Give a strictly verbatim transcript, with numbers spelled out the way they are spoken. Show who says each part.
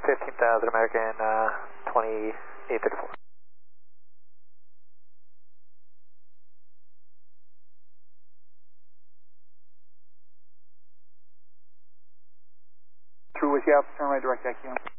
Speaker 1: fifteen thousand American, uh, twenty-eight thirty-four.
Speaker 2: True with you, turn right direct, X U.